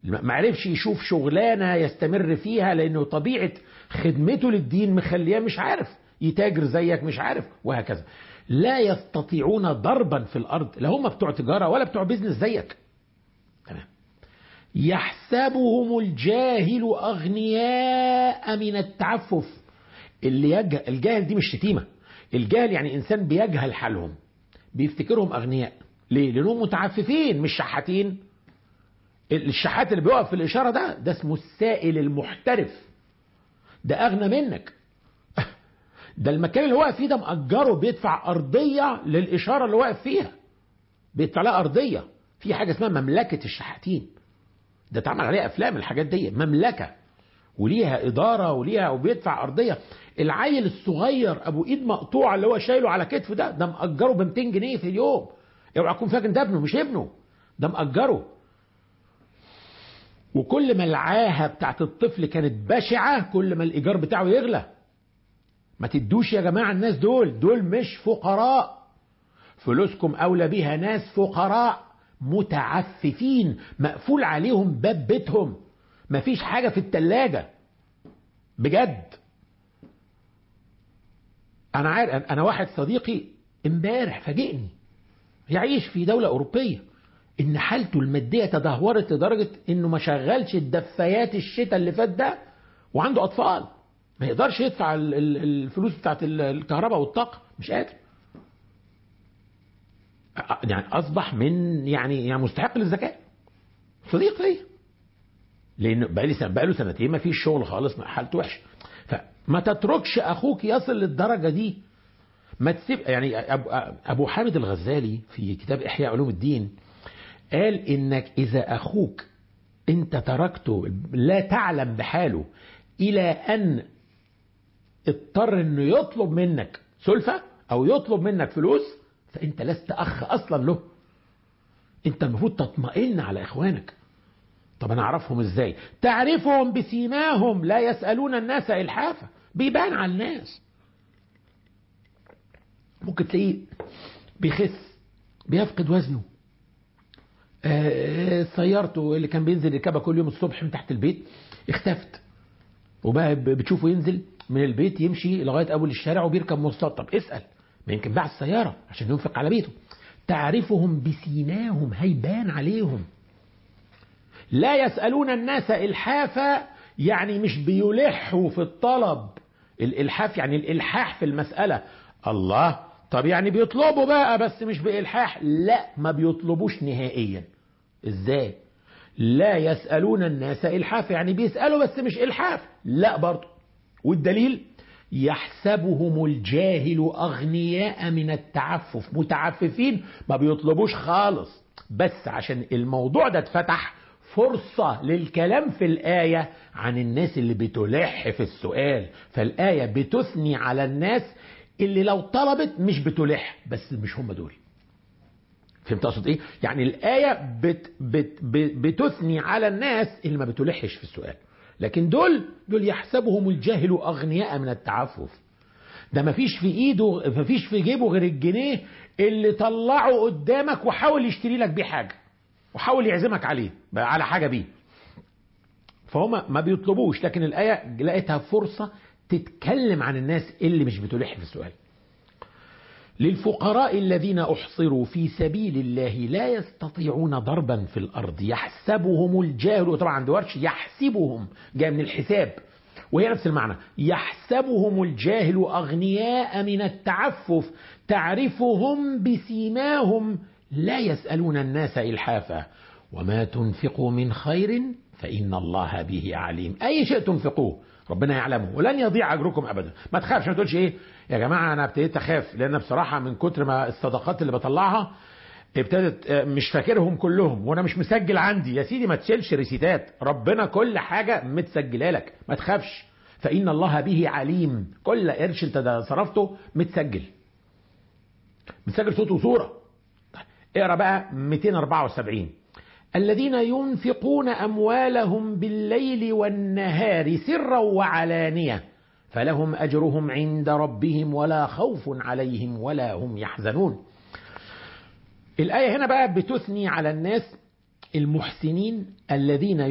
ما عرفش يشوف شغلانة يستمر فيها لأنه طبيعة خدمته للدين مخليه مش عارف يتاجر زيك، مش عارف، وهكذا. لا يستطيعون ضربا في الأرض، لا هم بتوع تجارة ولا بتوع بيزنس زيك. تمام. يحسبهم الجاهل أغنياء من التعفف. الجاهل دي مش شتيمة، الجاهل يعني إنسان بيجهل حالهم، بيفتكرهم أغنياء. ليه؟ لأنهم متعففين مش شحاتين. الشحات اللي بيقف في الإشارة ده اسمه السائل المحترف، ده أغنى منك. ده المكان اللي واقف فيه ده مأجره، بيدفع أرضية للإشارة اللي واقف فيها، بيدفع لها أرضية. في حاجة اسمها مملكة الشحاتين، ده اتعمل عليها أفلام. الحاجات دي مملكة وليها إدارة وليها، وبيدفع أرضية. العيل الصغير أبو إيد مقطوعة اللي هو شايله على كتفه ده مأجره ب 200 جنيه في اليوم. اوعى تكون فاكر ده ابنه، مش ابنه، ده مأجره. وكل ما العاهة بتاعت الطفل كانت بشعة كل ما الإيجار بتاعه يغلى. ما تدوش يا جماعة الناس دول مش فقراء، فلوسكم أولى بيها ناس فقراء متعففين مقفول عليهم باب بيتهم، مفيش حاجة في التلاجة بجد. أنا عارف، أنا واحد صديقي امبارح فاجئني يعيش في دولة أوروبية إن حالته المادية تدهورت لدرجة إنه ما شغلش الدفايات الشتاء اللي فات ده، وعنده أطفال ما يقدرش يدفع الفلوس بتاعت الكهرباء والطاقة، مش قادر. يعني أصبح من يعني مستحق للزكاة. صديق لي لأنه بقى له سنتين ما فيش شغل خالص، حالته وحشة. فما تتركش أخوك يصل للدرجة دي. ما تسيب يعني. أبو حامد الغزالي في كتاب إحياء علوم الدين قال إنك إذا أخوك أنت تركته لا تعلم بحاله إلى أن اضطر إنه يطلب منك سلفة أو يطلب منك فلوس، فأنت لست أخ أصلا له. أنت المفروض تطمئن على إخوانك. طب أنا أعرفهم إزاي؟ تعرفهم بسيماهم لا يسألون الناس إلحافا. بيبان على الناس. ممكن تلاقيه بيخس، بيفقد وزنه، سيارته اللي كان بينزل يركبها كل يوم الصبح من تحت البيت اختفت، وبقى بتشوفه ينزل من البيت يمشي لغاية أول الشارع وبيركب مواصلات. طب اسأل، ما يمكن باع السيارة عشان ينفق على بيته. تعرفهم بسيماهم، هيبان عليهم. لا يسألون الناس إلحافا، يعني مش بيلحوا في الطلب. الإلحاف يعني الإلحاح في المسألة. الله، طب يعني بيطلبوا بقى بس مش بإلحاح؟ لا، ما بيطلبوش نهائيا. إزاي؟ لا يسألون الناس إلحاف يعني بيسألوا بس مش إلحاف، لا برضو. والدليل يحسبهم الجاهل أغنياء من التعفف، متعففين ما بيطلبوش خالص، بس عشان الموضوع ده اتفتح فرصة للكلام في الآية عن الناس اللي بتلح في السؤال. فالآية بتثني على الناس اللي لو طلبت مش بتلح، بس مش هم دول. فهمت اقصد ايه؟ يعني الآية بتثني على الناس اللي ما بتلحش في السؤال، لكن دول يحسبهم الجاهل أغنياء من التعفف. ده ما فيش في ايده، ما فيش في جيبه غير الجنيه اللي طلعه قدامك وحاول يشتري لك بيه حاجة، وحاول يعزمك عليه على حاجة بيه. فهم ما بيطلبوش، لكن الآية لقيتها فرصة تتكلم عن الناس اللي مش بتلح في السؤال. للفقراء الذين أحصروا في سبيل الله لا يستطيعون ضربا في الأرض يحسبهم الجاهل. وطبعا عند ورش يحسبهم جاء من الحساب، وهي نفس المعنى. يحسبهم الجاهل أغنياء من التعفف تعرفهم بسيماهم لا يسألون الناس إلحافا وما تنفقوا من خير فإن الله به عليم. أي شيء تنفقوه ربنا يعلمه ولن يضيع أجركم أبدا. ما تخافش، ما تقولش إيه يا جماعة أنا ابتديت أخاف، لأن بصراحة من كتر ما الصدقات اللي بطلعها ابتدت مش فاكرهم كلهم وأنا مش مسجل عندي. يا سيدي ما تشيلش ريسيتات، ربنا كل حاجة متسجلة لك، ما تخافش. فإن الله به عليم، كل قرش انت صرفته متسجل صوت وصورة. اقرأ بقى 274. الذين ينفقون أموالهم بالليل والنهار سرا وعلانية فلهم أجرهم عند ربهم ولا خوف عليهم ولا هم يحزنون. الآية هنا بقى بتثني على الناس المحسنين الذين